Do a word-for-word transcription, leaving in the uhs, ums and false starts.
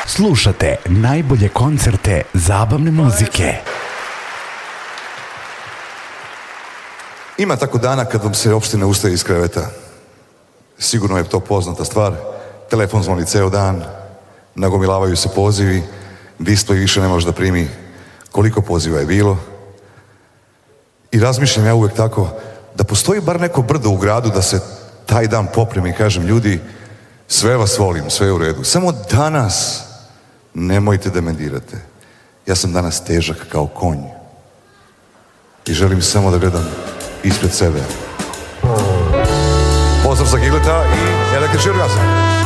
Slušate najbolje koncerte zabavne muzike. Ima tako dana kad vam se uopšte ne ustaje iz kreveta. Sigurno je to poznata stvar. Telefon zvoni ceo dan, nagomilavaju se pozivi, display više ne može da primi koliko poziva je bilo. I razmišljam ja uvek tako, da postoji bar neko brdo u gradu da se taj dan popremi i kažem, ljudi, sve vas volim, sve je u redu. Samo danas nemojte da me dirate. Ja sam danas težak kao konj. I želim samo da gledam ispred sebe. Pozdrav za Gileta i električni orgazam.